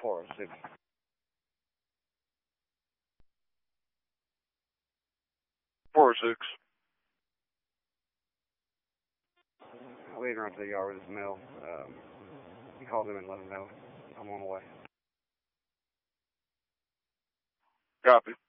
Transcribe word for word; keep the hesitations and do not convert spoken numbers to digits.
four oh six. four oh six. I'm leaving around to the yard with his mail. Um, you call them and let them know I'm on the way. Copy.